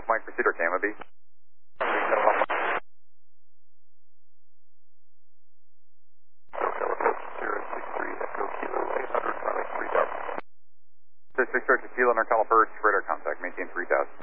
off Mike, proceed or Gamma B. 6 Kilo, North California, radar contact, maintain 3000.